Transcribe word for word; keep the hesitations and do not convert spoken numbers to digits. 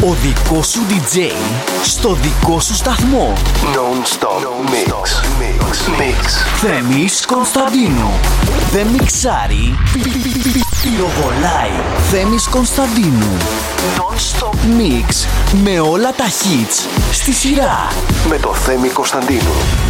Ο δικός σου ντι τζέι στο δικό σου σταθμό. Non-stop mix. Mix. Mix. Θέμης Κωνσταντίνου. Δεν μιξάρει, πυροβολάει. Θέμης Κωνσταντίνου. Non-stop mix. Με όλα τα hits στη σειρά. Με το Θέμη Κωνσταντίνου.